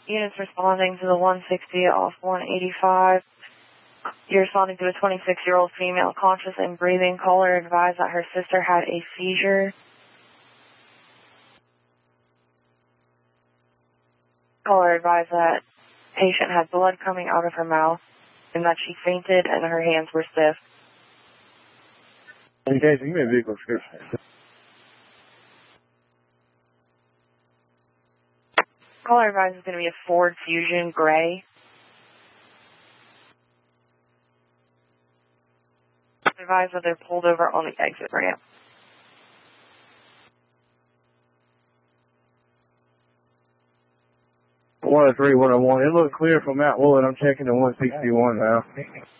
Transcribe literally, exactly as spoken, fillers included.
Units responding to the one sixty off one eighty-five. You're responding to a twenty-six-year-old female conscious and breathing. Caller advised that her sister had a seizure. Caller advised that patient had blood coming out of her mouth and that she fainted and her hands were stiff. Okay, so give me a vehicle description. Caller advised is going to be a Ford Fusion Gray. Advised that they're pulled over on the exit ramp. one oh three, one oh one. It looked clear from Mount Wood. I'm checking the one sixty-one now.